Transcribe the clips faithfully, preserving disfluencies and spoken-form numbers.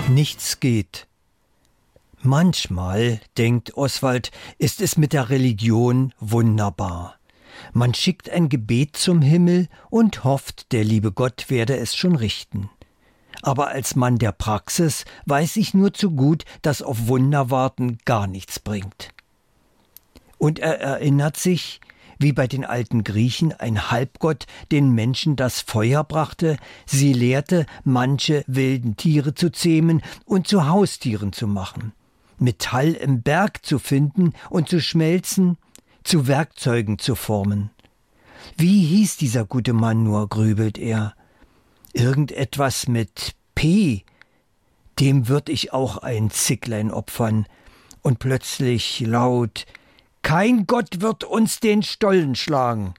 Nichts geht. Manchmal, denkt Oswald, ist es mit der Religion wunderbar. Man schickt ein Gebet zum Himmel und hofft, der liebe Gott werde es schon richten. Aber als Mann der Praxis weiß ich nur zu gut, dass auf Wunder warten gar nichts bringt. Und er erinnert sich, wie bei den alten Griechen ein Halbgott den Menschen das Feuer brachte, sie lehrte, manche wilden Tiere zu zähmen und zu Haustieren zu machen, Metall im Berg zu finden und zu schmelzen, zu Werkzeugen zu formen. Wie hieß dieser gute Mann nur, grübelt er. Irgendetwas mit P. Dem würd ich auch ein Zicklein opfern. Und plötzlich laut: Kein Gott wird uns den Stollen schlagen.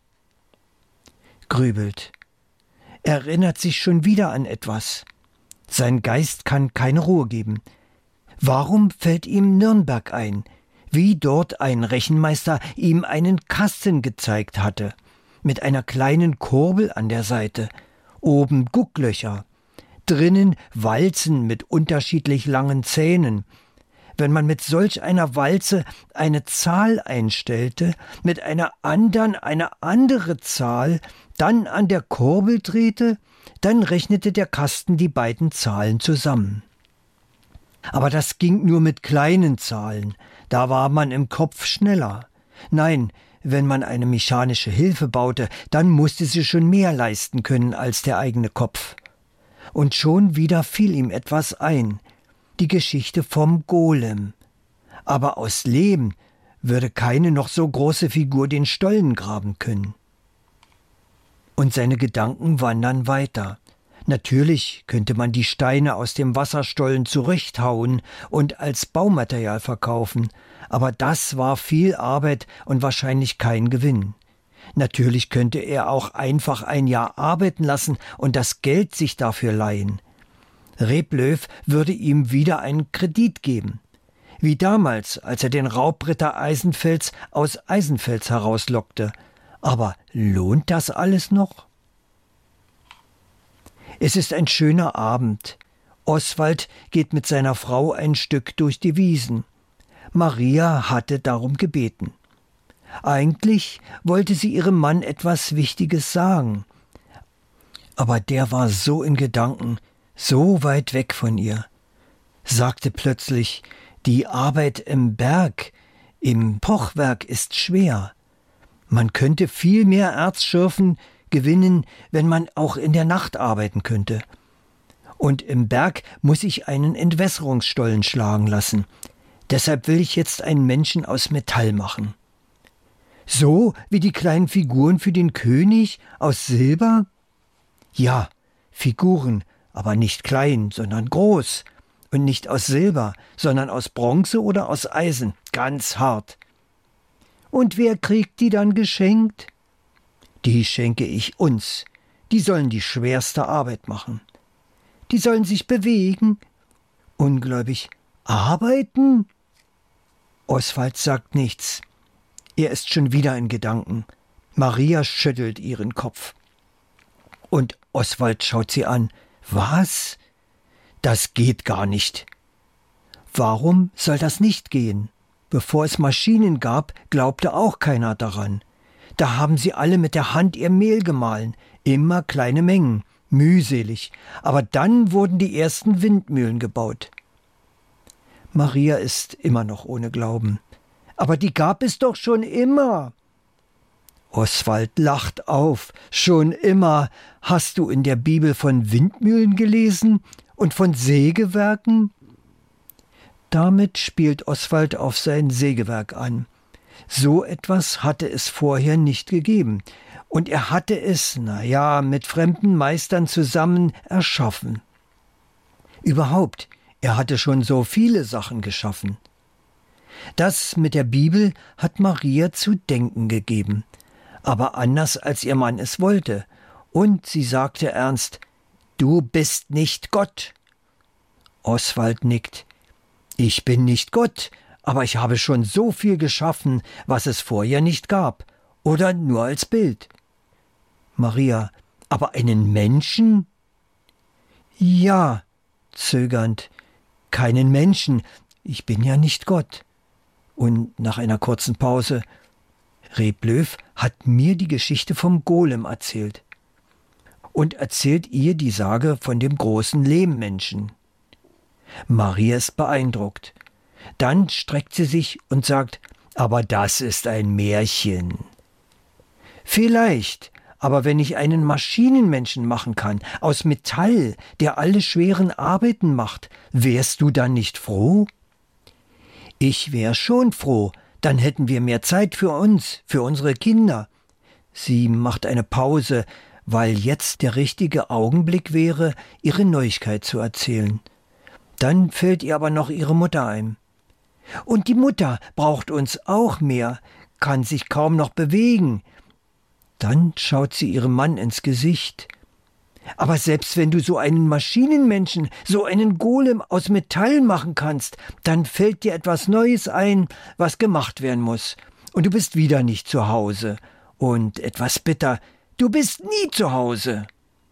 Grübelt. Er erinnert sich schon wieder an etwas. Sein Geist kann keine Ruhe geben. Warum fällt ihm Nürnberg ein, wie dort ein Rechenmeister ihm einen Kasten gezeigt hatte, mit einer kleinen Kurbel an der Seite, oben Gucklöcher, drinnen Walzen mit unterschiedlich langen Zähnen. Wenn man mit solch einer Walze eine Zahl einstellte, mit einer andern eine andere Zahl, dann an der Kurbel drehte, dann rechnete der Kasten die beiden Zahlen zusammen. Aber das ging nur mit kleinen Zahlen, da war man im Kopf schneller. Nein, wenn man eine mechanische Hilfe baute, dann musste sie schon mehr leisten können als der eigene Kopf. Und schon wieder fiel ihm etwas ein, die Geschichte vom Golem. Aber aus Lehm würde keine noch so große Figur den Stollen graben können. Und seine Gedanken wandern weiter. Natürlich könnte man die Steine aus dem Wasserstollen zurechthauen und als Baumaterial verkaufen, aber das war viel Arbeit und wahrscheinlich kein Gewinn. Natürlich könnte er auch einfach ein Jahr arbeiten lassen und das Geld sich dafür leihen. Reblöw würde ihm wieder einen Kredit geben. Wie damals, als er den Raubritter Eisenfels aus Eisenfels herauslockte. Aber lohnt das alles noch? Es ist ein schöner Abend. Oswald geht mit seiner Frau ein Stück durch die Wiesen. Maria hatte darum gebeten. Eigentlich wollte sie ihrem Mann etwas Wichtiges sagen. Aber der war so in Gedanken, so weit weg von ihr, sagte plötzlich: Die Arbeit im Berg, im Pochwerk ist schwer. Man könnte viel mehr Erzschürfen gewinnen, wenn man auch in der Nacht arbeiten könnte. Und im Berg muss ich einen Entwässerungsstollen schlagen lassen. Deshalb will ich jetzt einen Menschen aus Metall machen. So wie die kleinen Figuren für den König aus Silber? Ja, Figuren, aber nicht klein, sondern groß. Und nicht aus Silber, sondern aus Bronze oder aus Eisen, ganz hart. Und wer kriegt die dann geschenkt? Die schenke ich uns. Die sollen die schwerste Arbeit machen. Die sollen sich bewegen. Ungläubig. Arbeiten? Oswald sagt nichts. Er ist schon wieder in Gedanken. Maria schüttelt ihren Kopf. Und Oswald schaut sie an. Was? Das geht gar nicht. Warum soll das nicht gehen? Bevor es Maschinen gab, glaubte auch keiner daran. Da haben sie alle mit der Hand ihr Mehl gemahlen, immer kleine Mengen, mühselig. Aber dann wurden die ersten Windmühlen gebaut. Maria ist immer noch ohne Glauben. Aber die gab es doch schon immer. Oswald lacht auf. Schon immer. Hast du in der Bibel von Windmühlen gelesen und von Sägewerken? Damit spielt Oswald auf sein Sägewerk an. So etwas hatte es vorher nicht gegeben. Und er hatte es, na ja, mit fremden Meistern zusammen erschaffen. Überhaupt, er hatte schon so viele Sachen geschaffen. Das mit der Bibel hat Maria zu denken gegeben, aber anders als ihr Mann es wollte. Und sie sagte ernst: Du bist nicht Gott. Oswald nickt. Ich bin nicht Gott, aber ich habe schon so viel geschaffen, was es vorher nicht gab, oder nur als Bild. Maria: Aber einen Menschen? Ja, zögernd: »Keinen Menschen, ich bin ja nicht Gott.« Und nach einer kurzen Pause: »Reb Löw hat mir die Geschichte vom Golem erzählt.« Und erzählt ihr die Sage von dem großen Lehmmenschen. Maria ist beeindruckt. Dann streckt sie sich und sagt: »Aber das ist ein Märchen.« »Vielleicht, aber wenn ich einen Maschinenmenschen machen kann, aus Metall, der alle schweren Arbeiten macht, wärst du dann nicht froh?« »Ich wär schon froh, dann hätten wir mehr Zeit für uns, für unsere Kinder.« Sie macht eine Pause, weil jetzt der richtige Augenblick wäre, ihre Neuigkeit zu erzählen. Dann fällt ihr aber noch ihre Mutter ein. »Und die Mutter braucht uns auch mehr, kann sich kaum noch bewegen.« Dann schaut sie ihrem Mann ins Gesicht. »Aber selbst wenn du so einen Maschinenmenschen, so einen Golem aus Metall machen kannst, dann fällt dir etwas Neues ein, was gemacht werden muss. Und du bist wieder nicht zu Hause. Und etwas bitter, du bist nie zu Hause.«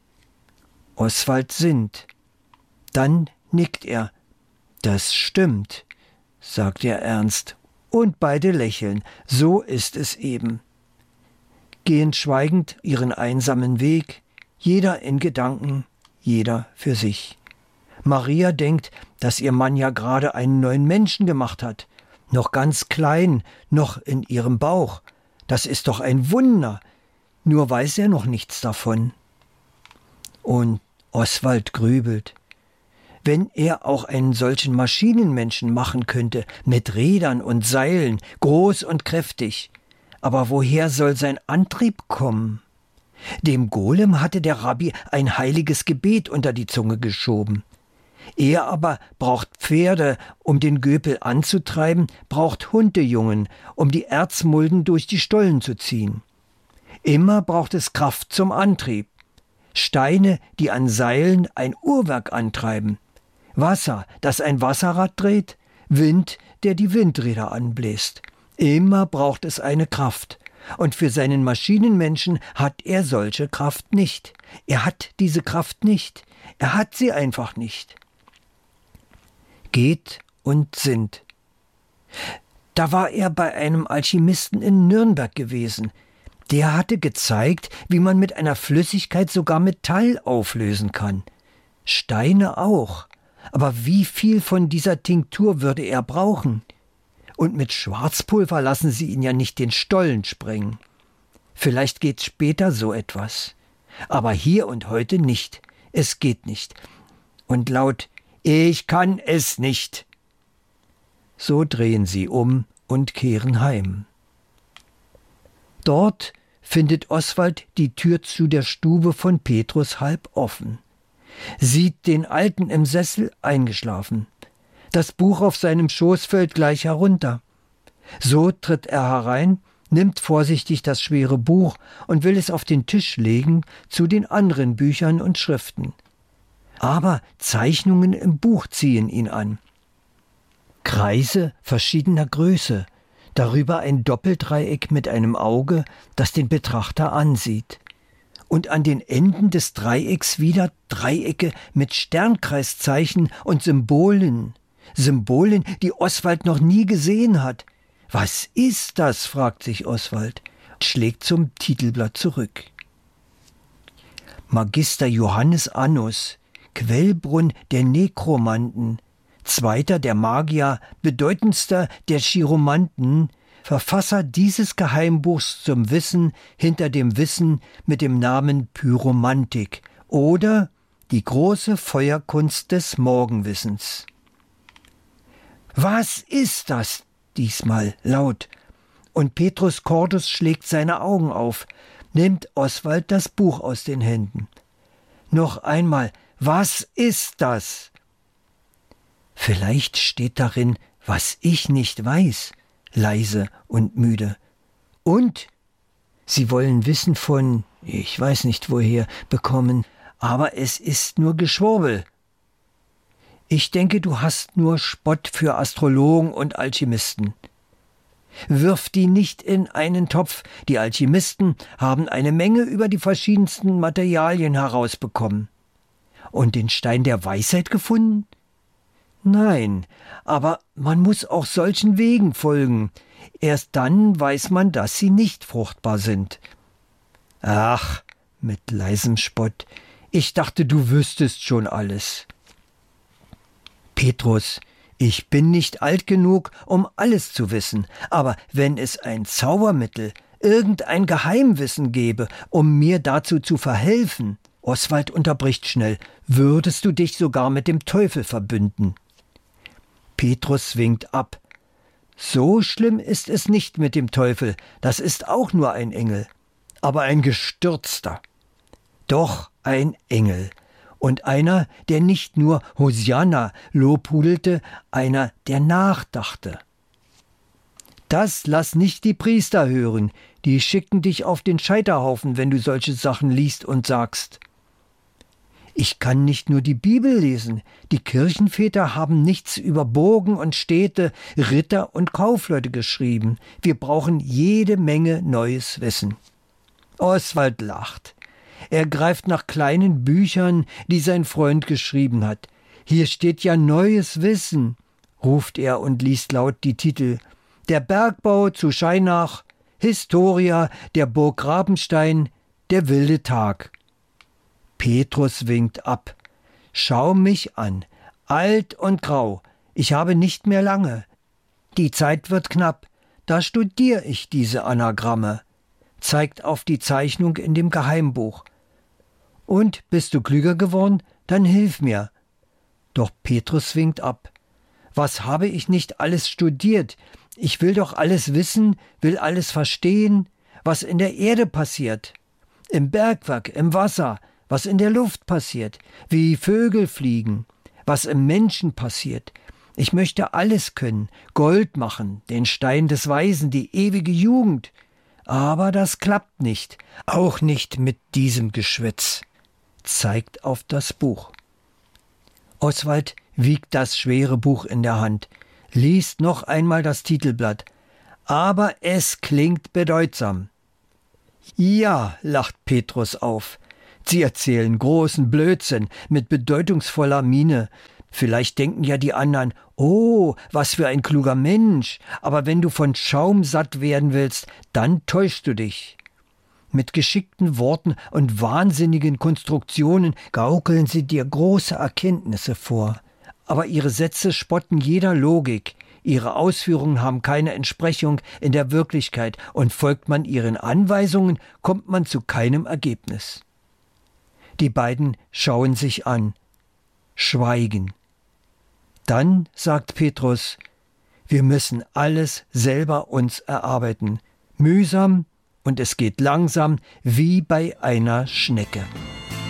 Oswald sinnt. Dann nickt er. »Das stimmt«, sagt er ernst. Und beide lächeln. So ist es eben. Gehen schweigend ihren einsamen Weg, jeder in Gedanken, jeder für sich. Maria denkt, dass ihr Mann ja gerade einen neuen Menschen gemacht hat. Noch ganz klein, noch in ihrem Bauch. Das ist doch ein Wunder. Nur weiß er noch nichts davon. Und Oswald grübelt. Wenn er auch einen solchen Maschinenmenschen machen könnte, mit Rädern und Seilen, groß und kräftig. Aber woher soll sein Antrieb kommen? Dem Golem hatte der Rabbi ein heiliges Gebet unter die Zunge geschoben. Er aber braucht Pferde, um den Göpel anzutreiben, braucht Hundejungen, um die Erzmulden durch die Stollen zu ziehen. Immer braucht es Kraft zum Antrieb. Steine, die an Seilen ein Uhrwerk antreiben. Wasser, das ein Wasserrad dreht. Wind, der die Windräder anbläst. Immer braucht es eine Kraft. Und für seinen Maschinenmenschen hat er solche Kraft nicht. Er hat diese Kraft nicht. Er hat sie einfach nicht. Geht und sinnt. Da war er bei einem Alchemisten in Nürnberg gewesen. Der hatte gezeigt, wie man mit einer Flüssigkeit sogar Metall auflösen kann. Steine auch. Aber wie viel von dieser Tinktur würde er brauchen? Und mit Schwarzpulver lassen sie ihn ja nicht den Stollen sprengen. Vielleicht geht später so etwas. Aber hier und heute nicht. Es geht nicht. Und laut: »Ich kann es nicht.« So drehen sie um und kehren heim. Dort findet Oswald die Tür zu der Stube von Petrus halb offen. Sieht den Alten im Sessel eingeschlafen. Das Buch auf seinem Schoß fällt gleich herunter. So tritt er herein, nimmt vorsichtig das schwere Buch und will es auf den Tisch legen zu den anderen Büchern und Schriften. Aber Zeichnungen im Buch ziehen ihn an. Kreise verschiedener Größe, darüber ein Doppeldreieck mit einem Auge, das den Betrachter ansieht. Und an den Enden des Dreiecks wieder Dreiecke mit Sternkreiszeichen und Symbolen. Symbolen, die Oswald noch nie gesehen hat. Was ist das, fragt sich Oswald, schlägt zum Titelblatt zurück. Magister Johannes Annus, Quellbrunn der Nekromanten, Zweiter der Magier, bedeutendster der Chiromanten, Verfasser dieses Geheimbuchs zum Wissen hinter dem Wissen mit dem Namen Pyromantik oder die große Feuerkunst des Morgenwissens. Was ist das? Diesmal laut. Und Petrus Cordus schlägt seine Augen auf, nimmt Oswald das Buch aus den Händen. Noch einmal, was ist das? Vielleicht steht darin, was ich nicht weiß, leise und müde. Und Sie wollen Wissen von, ich weiß nicht woher, bekommen, aber es ist nur Geschwurbel. Ich denke, du hast nur Spott für Astrologen und Alchemisten. Wirf die nicht in einen Topf. Die Alchemisten haben eine Menge über die verschiedensten Materialien herausbekommen. Und den Stein der Weisheit gefunden? Nein, aber man muss auch solchen Wegen folgen. Erst dann weiß man, dass sie nicht fruchtbar sind. Ach, mit leisem Spott, ich dachte, du wüsstest schon alles. Petrus, ich bin nicht alt genug, um alles zu wissen, aber wenn es ein Zaubermittel, irgendein Geheimwissen gäbe, um mir dazu zu verhelfen, Oswald unterbricht schnell, würdest du dich sogar mit dem Teufel verbünden. Petrus winkt ab. So schlimm ist es nicht mit dem Teufel, das ist auch nur ein Engel, aber ein gestürzter. Doch ein Engel. Und einer, der nicht nur Hosianna lobhudelte, einer, der nachdachte. Das lass nicht die Priester hören, die schicken dich auf den Scheiterhaufen, wenn du solche Sachen liest und sagst. Ich kann nicht nur die Bibel lesen, die Kirchenväter haben nichts über Burgen und Städte, Ritter und Kaufleute geschrieben. Wir brauchen jede Menge neues Wissen. Oswald lacht. Er greift nach kleinen Büchern, die sein Freund geschrieben hat. Hier steht ja neues Wissen, ruft er und liest laut die Titel. Der Bergbau zu Scheinach, Historia der Burg Rabenstein, der wilde Tag. Petrus winkt ab. Schau mich an, alt und grau, ich habe nicht mehr lange. Die Zeit wird knapp, da studier ich diese Anagramme. Zeigt auf die Zeichnung in dem Geheimbuch. Und bist du klüger geworden? Dann hilf mir. Doch Petrus winkt ab. Was habe ich nicht alles studiert? Ich will doch alles wissen, will alles verstehen, was in der Erde passiert. Im Bergwerk, im Wasser, was in der Luft passiert, wie Vögel fliegen, was im Menschen passiert. Ich möchte alles können, Gold machen, den Stein des Weisen, die ewige Jugend. Aber das klappt nicht, auch nicht mit diesem Geschwätz. Zeigt auf das Buch. Oswald wiegt das schwere Buch in der Hand, liest noch einmal das Titelblatt. Aber es klingt bedeutsam. Ja, lacht Petrus auf. Sie erzählen großen Blödsinn mit bedeutungsvoller Miene. Vielleicht denken ja die anderen, oh, was für ein kluger Mensch. Aber wenn du von Schaum satt werden willst, dann täuschst du dich. Mit geschickten Worten und wahnsinnigen Konstruktionen gaukeln sie dir große Erkenntnisse vor. Aber ihre Sätze spotten jeder Logik. Ihre Ausführungen haben keine Entsprechung in der Wirklichkeit und folgt man ihren Anweisungen, kommt man zu keinem Ergebnis. Die beiden schauen sich an, schweigen. Dann sagt Petrus, wir müssen alles selber uns erarbeiten, mühsam, und es geht langsam wie bei einer Schnecke.